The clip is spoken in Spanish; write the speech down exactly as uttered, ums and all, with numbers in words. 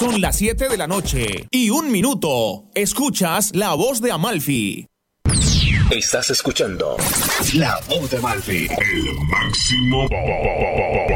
Son las siete de la noche y un minuto. Escuchas la voz de Amalfi. Estás escuchando La Voz de Amalfi. El máximo